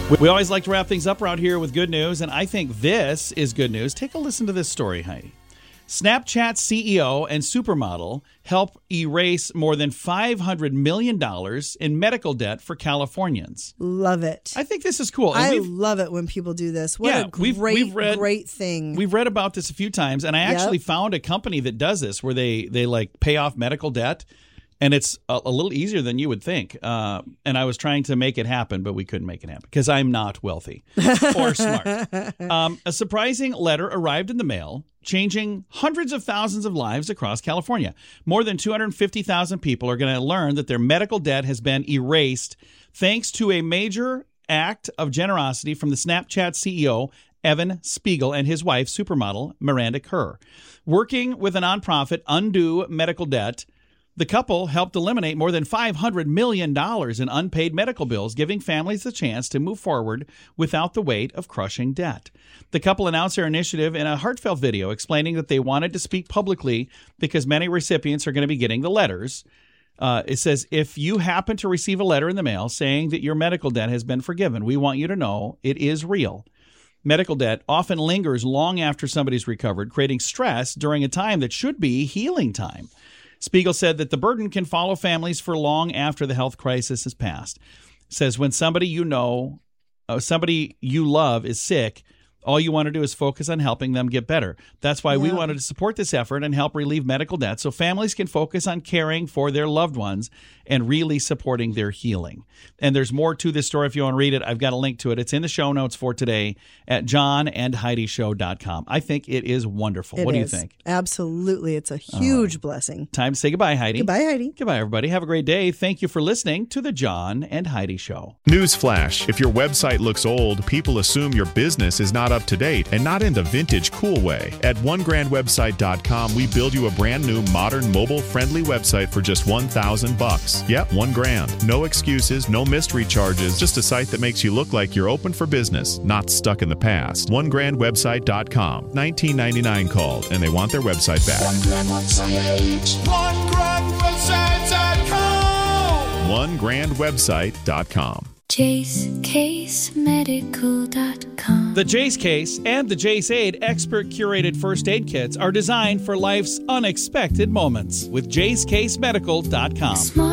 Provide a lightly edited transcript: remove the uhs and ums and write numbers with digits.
We always like to wrap things up around here with good news, and I think this is good news. Take a listen to this story, Heidi. Snapchat CEO and supermodel help erase more than $500 million in medical debt for Californians. Love it. I think this is cool. I love it when people do this. What a great thing. We've read about this a few times, and I actually found a company that does this where they like pay off medical debt. And it's a little easier than you would think. And I was trying to make it happen, but we couldn't make it happen because I'm not wealthy or smart. A surprising letter arrived in the mail, changing hundreds of thousands of lives across California. More than 250,000 people are going to learn that their medical debt has been erased thanks to a major act of generosity from the Snapchat CEO, Evan Spiegel, and his wife, supermodel Miranda Kerr. Working with a nonprofit, Undo Medical Debt, the couple helped eliminate more than $500 million in unpaid medical bills, giving families the chance to move forward without the weight of crushing debt. The couple announced their initiative in a heartfelt video explaining that they wanted to speak publicly because many recipients are going to be getting the letters. It says, if you happen to receive a letter in the mail saying that your medical debt has been forgiven, we want you to know it is real. Medical debt often lingers long after somebody's recovered, creating stress during a time that should be healing time. Spiegel said that the burden can follow families for long after the health crisis has passed. Says when somebody you know, somebody you love is sick, all you want to do is focus on helping them get better. That's why we wanted to support this effort and help relieve medical debt so families can focus on caring for their loved ones and really supporting their healing. And there's more to this story if you want to read it. I've got a link to it. It's in the show notes for today at johnandheidishow.com. I think it is wonderful. What do you think? Absolutely. It's a huge blessing. Time to say goodbye, Heidi. Goodbye, Heidi. Goodbye, everybody. Have a great day. Thank you for listening to the John and Heidi Show. Newsflash. If your website looks old, people assume your business is not up to date and not in the vintage cool way. At onegrandwebsite.com, we build you a brand new, modern, mobile-friendly website for just $1,000. Yep, $1,000. No excuses, no mystery charges, just a site that makes you look like you're open for business, not stuck in the past. onegrandwebsite.com. $19.99 called, and they want their website back. onegrandwebsite.com. JaceCaseMedical.com. The Jace Case and the Jace Aid expert-curated first aid kits are designed for life's unexpected moments with JaceCaseMedical.com. Smart